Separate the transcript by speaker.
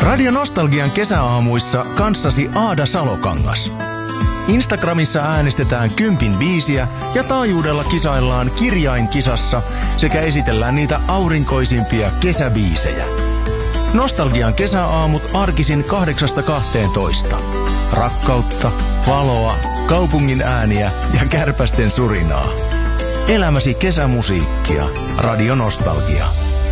Speaker 1: Radio Nostalgian kesäaamuissa kanssasi Aada Salokangas. Instagramissa äänestetään 10 biisiä ja taajuudella kisaillaan kirjainkisassa sekä esitellään niitä aurinkoisimpia kesäbiisejä. Nostalgian kesäaamut arkisin 8-12. Rakkautta, valoa, kaupungin ääniä ja kärpästen surinaa. Elämäsi kesämusiikkia. Radio Nostalgia.